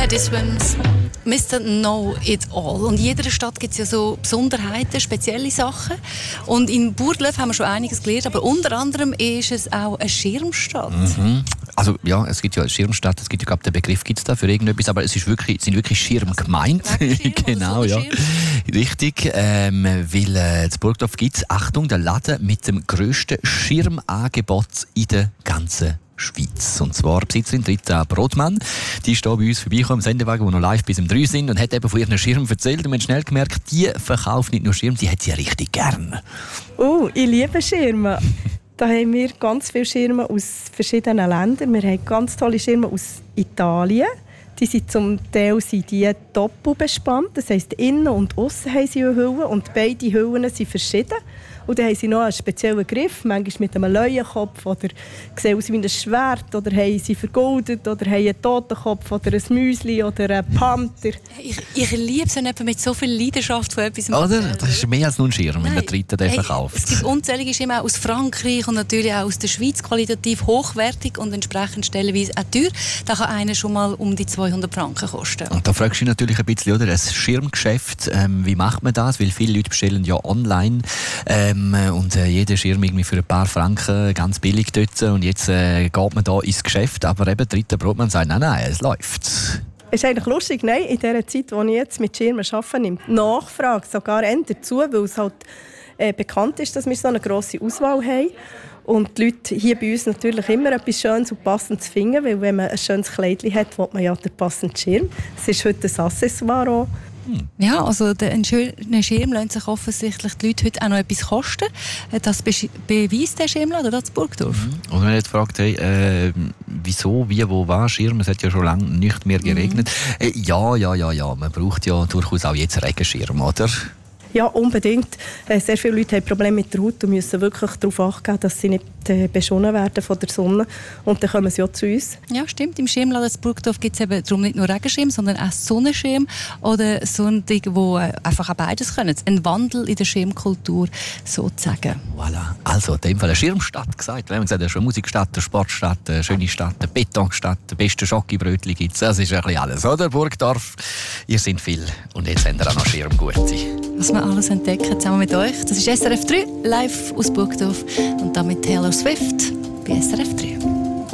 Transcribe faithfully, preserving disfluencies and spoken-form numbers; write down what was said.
Swims, Mister Know-it-all. Und in jeder Stadt gibt es ja so Besonderheiten, spezielle Sachen. Und in Burgdorf haben wir schon einiges gelernt, aber unter anderem ist es auch eine Schirmstadt. Mhm. Also ja, es gibt ja eine Schirmstadt, es gibt ja, glaube den Begriff gibt es da für irgendetwas, aber es ist wirklich, sind wirklich Schirm gemeint. Genau, ja. Richtig, ähm, weil äh, in Burgdorf gibt es, Achtung, der Laden mit dem grössten Schirmangebot in der ganzen Schweiz. Und zwar Besitzerin Rita Brodmann. Die ist hier bei uns vorbeigekommen im Sendewagen, wo noch live bis um drei sind und hat eben von ihren Schirmen erzählt. Und wir haben schnell gemerkt, die verkauft nicht nur Schirme, die hat sie richtig gern. Oh, ich liebe Schirme. Da haben wir ganz viele Schirme aus verschiedenen Ländern. Wir haben ganz tolle Schirme aus Italien. Die sind zum Teil sind die doppelt bespannt. Das heisst, innen und außen haben sie eine Hülle und beide Hüllen sind verschieden. Und dann haben sie noch einen speziellen Griff, manchmal mit einem Löwenkopf oder sehen aus wie ein Schwert oder haben sie vergoldet oder haben einen Totenkopf oder ein Müsli oder einen Panther. Ich, ich liebe es, wenn jemand mit so viel Leidenschaft von etwas Oder? Das ist mehr als nur ein Schirm, wenn Nein. der Rita den Hey, verkauft. Es gibt unzählige Schirme auch aus Frankreich und natürlich auch aus der Schweiz, qualitativ hochwertig und entsprechend stellenweise auch teuer. Da kann einer schon mal um die zweihundert Franken kosten. Und da fragst du dich natürlich ein bisschen, oder? Ein Schirmgeschäft, ähm, wie macht man das? Weil viele Leute bestellen ja online ähm, und äh, jeder Schirm irgendwie für ein paar Franken ganz billig dort. Und jetzt äh, geht man da ins Geschäft, aber eben Rita Brodmann sagt, nein, nein, es läuft. Es ist eigentlich lustig, nein, in der Zeit, in der ich jetzt mit Schirmen arbeite, nimmt die Nachfrage sogar eher dazu, weil es halt äh, bekannt ist, dass wir so eine grosse Auswahl haben. Und die Leute hier bei uns natürlich immer etwas Schönes und Passendes finden, weil wenn man ein schönes Kleidchen hat, will man ja den passenden Schirm. Es ist heute ein Accessoire auch. Ja, also der, ein schöner Schirm lässt sich offensichtlich die Leute heute auch noch etwas kosten. Das be- beweist der Schirmladen hier in Burgdorf. Mhm. Und wenn ich jetzt fragt, hey, äh, wieso, wie, wo, was, Schirm, es hat ja schon lange nicht mehr geregnet. Mhm. Äh, ja, ja, ja, ja, man braucht ja durchaus auch jetzt Regenschirm, oder? Ja, unbedingt. Sehr viele Leute haben Probleme mit der Haut und müssen wirklich darauf achten, dass sie nicht beschonen werden von der Sonne. Und dann kommen sie auch zu uns. Ja, stimmt. Im Schirmladen in Burgdorf gibt es eben darum nicht nur Regenschirm, sondern auch Sonnenschirm oder Sonnending, wo einfach auch beides können. Ein Wandel in der Schirmkultur sozusagen. Voilà. Also, in dem Fall eine Schirmstadt gesagt. Wir haben gesagt, eine Musikstadt, eine Sportstadt, eine schöne Stadt, eine Betonstadt, die besten Schokibrötchen gibt es. Das ist ein bisschen alles, oder? Burgdorf, ihr seid viel und jetzt habt ihr auch noch Schirmgute. Was wir alles entdecken zusammen mit euch. Das ist S R F drei, live aus Burgdorf und damit Taylor Swift bei S R F drei.